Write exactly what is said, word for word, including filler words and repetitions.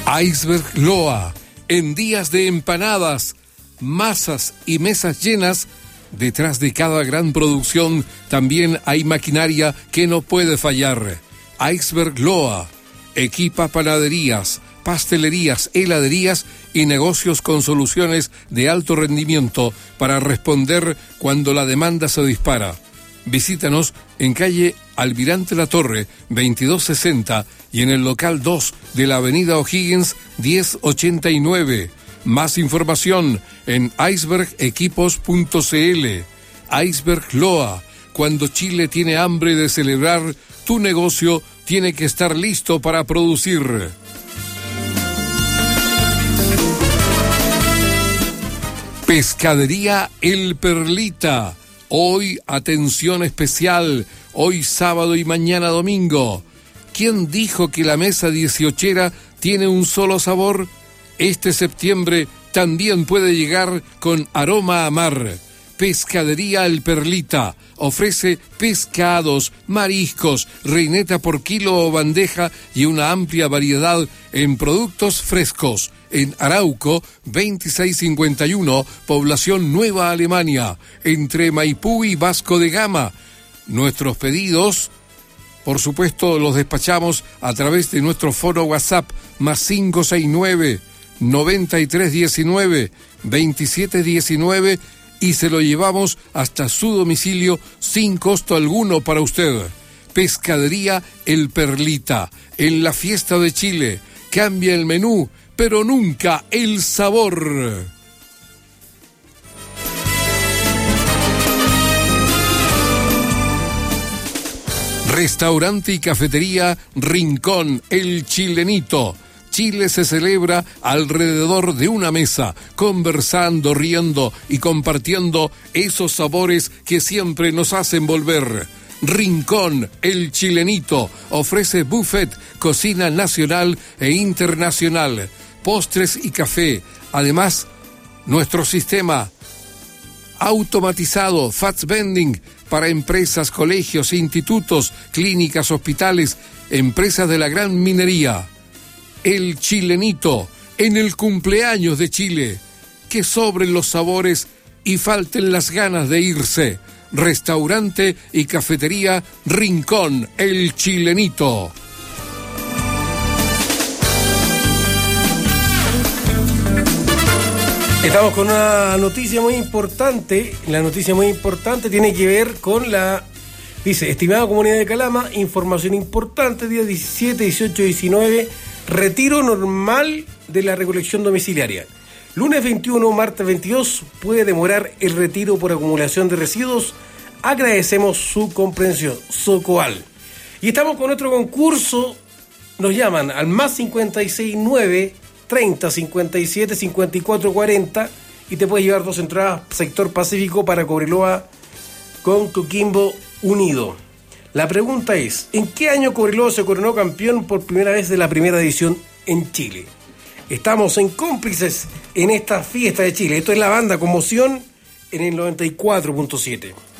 Iceberg Loa, en días de empanadas, masas y mesas llenas, detrás de cada gran producción también hay maquinaria que no puede fallar. Iceberg Loa equipa panaderías, pastelerías, heladerías y negocios con soluciones de alto rendimiento para responder cuando la demanda se dispara. Visítanos en calle Almirante Latorre, veintidós sesenta, y en el local dos de la avenida O'Higgins, diez ochenta y nueve. Más información en iceberg equipos punto c l. Iceberg Loa, cuando Chile tiene hambre de celebrar, tu negocio tiene que estar listo para producir. Pescadería El Perlita. Hoy, atención especial, hoy sábado y mañana domingo. ¿Quién dijo que la mesa dieciochera tiene un solo sabor? Este septiembre también puede llegar con aroma a mar. Pescadería El Perlita ofrece pescados, mariscos, reineta por kilo o bandeja y una amplia variedad en productos frescos. En Arauco, veintiséis cincuenta y uno, población Nueva Alemania, entre Maipú y Vasco de Gama. Nuestros pedidos, por supuesto, los despachamos a través de nuestro foro WhatsApp, más cinco seis nueve, noventa y tres diecinueve, veintisiete diecinueve, y se lo llevamos hasta su domicilio sin costo alguno para usted. Pescadería El Perlita, en la fiesta de Chile. Cambia el menú, pero nunca el sabor. Restaurante y cafetería Rincón El Chilenito. Chile se celebra alrededor de una mesa, conversando, riendo y compartiendo esos sabores que siempre nos hacen volver. Rincón El Chilenito ofrece buffet, cocina nacional e internacional, postres y café. Además, nuestro sistema automatizado Fast Vending para empresas, colegios, institutos, clínicas, hospitales, empresas de la gran minería. El Chilenito, en el cumpleaños de Chile. Que sobren los sabores y falten las ganas de irse. Restaurante y cafetería Rincón El Chilenito. Estamos con una noticia muy importante. La noticia muy importante tiene que ver con la... Dice, estimada comunidad de Calama, información importante, días diecisiete, dieciocho, diecinueve, retiro normal de la recolección domiciliaria. Lunes veintiuno, martes veintidós, puede demorar el retiro por acumulación de residuos. Agradecemos su comprensión. Socoal. Y estamos con nuestro concurso. Nos llaman al más cincuenta y seis nueve, treinta, cincuenta y siete, cincuenta y cuatro, cuarenta y te puedes llevar dos entradas sector Pacífico para Cobreloa con Coquimbo Unido. La pregunta es, ¿en qué año Cobreloa se coronó campeón por primera vez de la primera división en Chile? Estamos en cómplices en esta fiesta de Chile. Esto es la banda Conmoción en el noventa y cuatro punto siete.